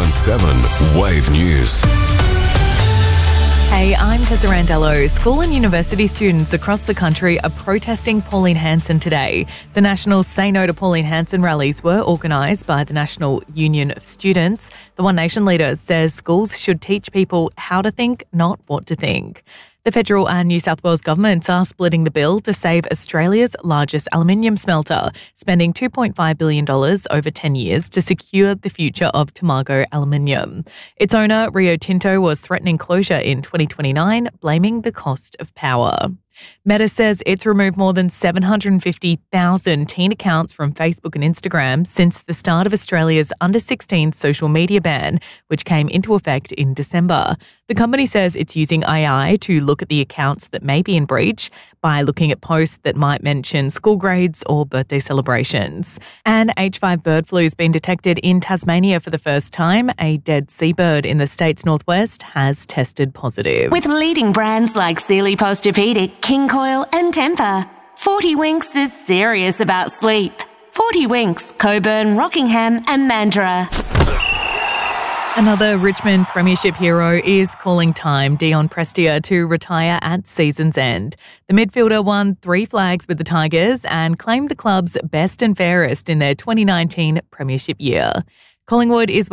917 Wave News. Hey, I'm Tessa Randello. School and university students across the country are protesting Pauline Hanson today. The national Say No to Pauline Hanson rallies were organised by the National Union of Students. The One Nation leader says schools should teach people how to think, not what to think. The federal and New South Wales governments are splitting the bill to save Australia's largest aluminium smelter, spending $2.5 billion over 10 years to secure the future of Tomago Aluminium. Its owner, Rio Tinto, was threatening closure in 2029, blaming the cost of power. Meta says it's removed more than 750,000 teen accounts from Facebook and Instagram since the start of Australia's under-16 social media ban, which came into effect in December. The company says it's using AI to look at the accounts that may be in breach by looking at posts that might mention school grades or birthday celebrations. And H5 bird flu has been detected in Tasmania for the first time. A dead seabird in the state's northwest has tested positive. With leading brands like Sealy Posturepedic, King Coil and Tempur, 40 Winks is serious about sleep. 40 Winks, Coburn, Rockingham and Mandurah. Another Richmond Premiership hero is calling time, Dion Prestia, to retire at season's end. The midfielder won 3 flags with the Tigers and claimed the club's best and fairest in their 2019 Premiership year. Collingwood is